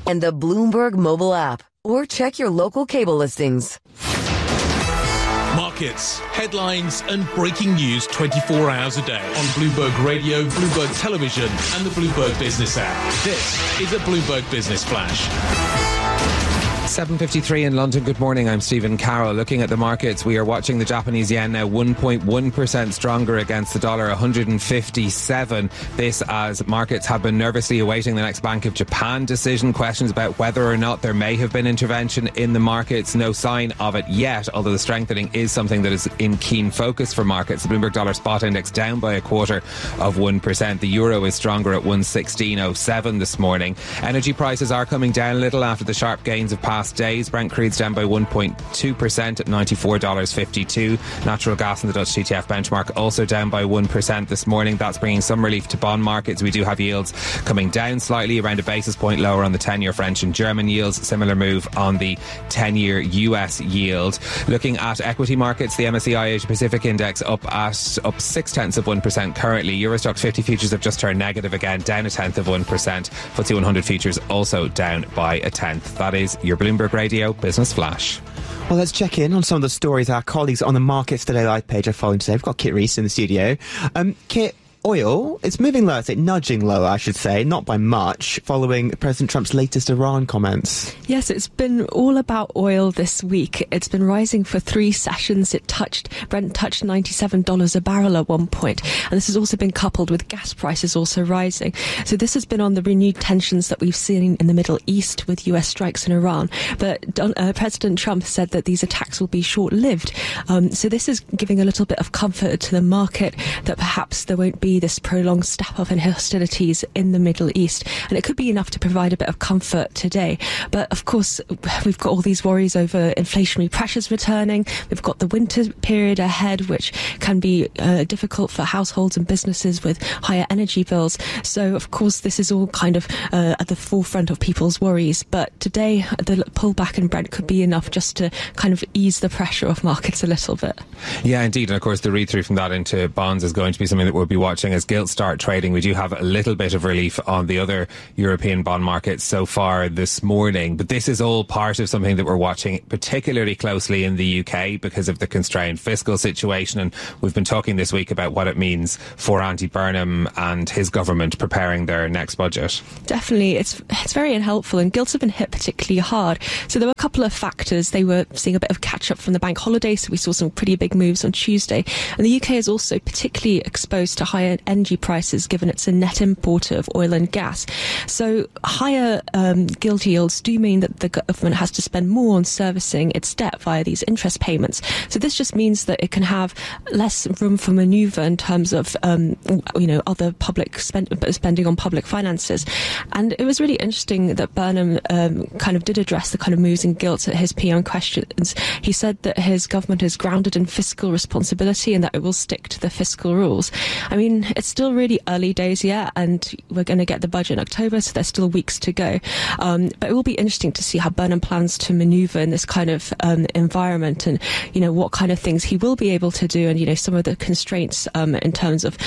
and the Bloomberg mobile app, or check your local cable listings. Markets, headlines and breaking news 24 hours a day on Bloomberg Radio, Bloomberg Television and the Bloomberg Business app. This is a Bloomberg Business Flash. 7:53 in London. Good morning. I'm Stephen Carroll. Looking at the markets, we are watching the Japanese yen now 1.1% stronger against the dollar, 157. This as markets have been nervously awaiting the next Bank of Japan decision. Questions about whether or not there may have been intervention in the markets. No sign of it yet, although the strengthening is something that is in keen focus for markets. The Bloomberg Dollar Spot Index down by 0.25%. The euro is stronger at 116.07 this morning. Energy prices are coming down a little after the sharp gains of past days. Brent crude's down by 1.2% at $94.52. Natural gas in the Dutch TTF benchmark also down by 1% this morning. That's bringing some relief to bond markets. We do have yields coming down slightly, around a basis point lower on the 10-year French and German yields. Similar move on the 10-year US yield. Looking at equity markets, the MSCI Asia Pacific Index up 0.6% currently. Eurostoxx 50 futures have just turned negative again, down 0.1%. FTSE 100 futures also down by 0.1%. That is your Bloomberg Radio Business Flash. Well, let's check in on some of the stories our colleagues on the Markets Today live page are following today. We've got Kit Reese in the studio. Kit, oil, it's moving lower, nudging lower, I should say, not by much, following President Trump's latest Iran comments. Yes, it's been all about oil this week. It's been rising for 3 sessions. Brent touched $97 a barrel at one point. And this has also been coupled with gas prices also rising. So this has been on the renewed tensions that we've seen in the Middle East with US strikes in Iran. But President Trump said that these attacks will be short-lived. So this is giving a little bit of comfort to the market that perhaps there won't be this prolonged step up in hostilities in the Middle East, and it could be enough to provide a bit of comfort today. But of course, we've got all these worries over inflationary pressures returning. We've got the winter period ahead, which can be difficult for households and businesses with higher energy bills. So of course, this is all kind of at the forefront of people's worries. But today, the pullback in Brent could be enough just to kind of ease the pressure of markets a little bit. Yeah, indeed. And of course, the read-through from that into bonds is going to be something that we'll be watching as gilts start trading. We do have a little bit of relief on the other European bond markets so far this morning, but this is all part of something that we're watching particularly closely in the UK because of the constrained fiscal situation, and we've been talking this week about what it means for Andy Burnham and his government preparing their next budget. Definitely, it's very unhelpful, and gilts have been hit particularly hard. So there were a couple of factors. They were seeing a bit of catch-up from the bank holiday, so we saw some pretty big moves on Tuesday, and the UK is also particularly exposed to higher energy prices given it's a net importer of oil and gas. So higher gilt yields do mean that the government has to spend more on servicing its debt via these interest payments. So this just means that it can have less room for manoeuvre in terms of other public spending on public finances. And it was really interesting that Burnham kind of did address the kind of moves in gilts at his PM questions. He said that his government is grounded in fiscal responsibility and that it will stick to the fiscal rules. I mean, it's still really early days yet, and we're going to get the budget in October, so there's still weeks to go. But it will be interesting to see how Burnham plans to manoeuvre in this kind of environment, and what kind of things he will be able to do, and some of the constraints in terms of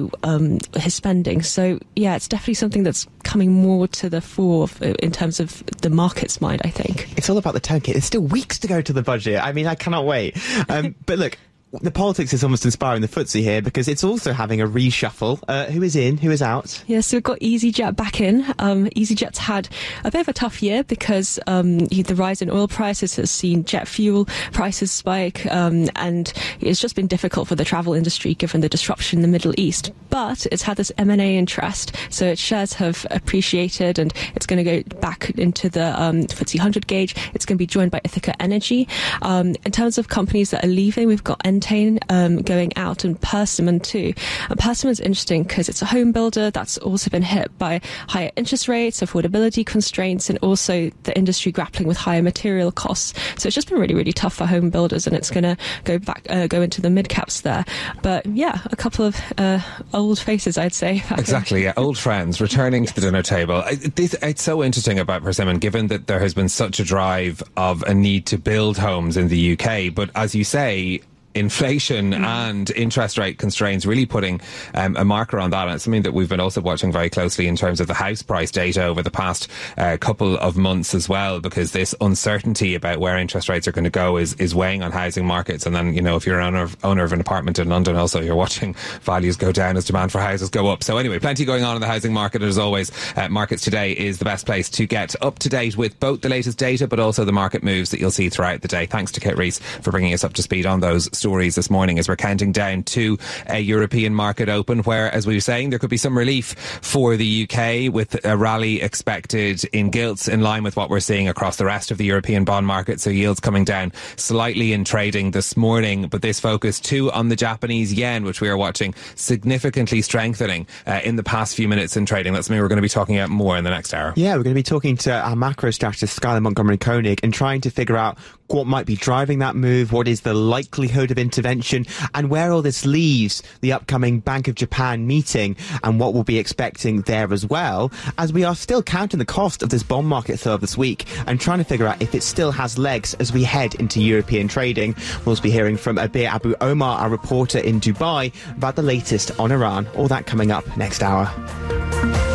his spending. So yeah, it's definitely something that's coming more to the fore in terms of the market's mind, I think. It's all about the tone, Kit. There's still weeks to go to the budget. I mean, I cannot wait. But look, the politics is almost inspiring the FTSE here because it's also having a reshuffle. Who is in? Who is out? Yeah, so we've got EasyJet back in. EasyJet's had a bit of a tough year because the rise in oil prices has seen jet fuel prices spike, and it's just been difficult for the travel industry given the disruption in the Middle East. But it's had this M&A interest, so its shares have appreciated, and it's going to go back into the FTSE 100 gauge. It's going to be joined by Ithaca Energy. In terms of companies that are leaving, we've got Entain going out, and Persimmon too. And Persimmon's interesting because it's a home builder that's also been hit by higher interest rates, affordability constraints, and also the industry grappling with higher material costs. So it's just been really, really tough for home builders, and it's going to go into the mid caps there. But yeah, a couple of old faces, I'd say. Exactly, yeah, old friends returning to the dinner table. It's so interesting about Persimmon, given that there has been such a drive of a need to build homes in the UK. But as you say, inflation and interest rate constraints really putting a marker on that. And it's something that we've been also watching very closely in terms of the house price data over the past couple of months as well, because this uncertainty about where interest rates are going to go is weighing on housing markets. And then, if you're an owner of an apartment in London, also you're watching values go down as demand for houses go up. So anyway, plenty going on in the housing market. And as always, Markets Today is the best place to get up to date with both the latest data but also the market moves that you'll see throughout the day. Thanks to Kit Rees for bringing us up to speed on those stories this morning as we're counting down to a European market open where, as we were saying, there could be some relief for the UK with a rally expected in gilts in line with what we're seeing across the rest of the European bond market. So yields coming down slightly in trading this morning, but this focus too on the Japanese yen, which we are watching significantly strengthening in the past few minutes in trading. That's something we're going to be talking about more in the next hour. Yeah, we're going to be talking to our macro strategist Skylar Montgomery Koenig and trying to figure out what might be driving that move, what is the likelihood of intervention, and where all this leaves the upcoming Bank of Japan meeting and what we'll be expecting there as well, as we are still counting the cost of this bond market sale this week and trying to figure out if it still has legs as we head into European trading. We'll also be hearing from Abir Abu Omar, our reporter in Dubai, about the latest on Iran. All that coming up next hour.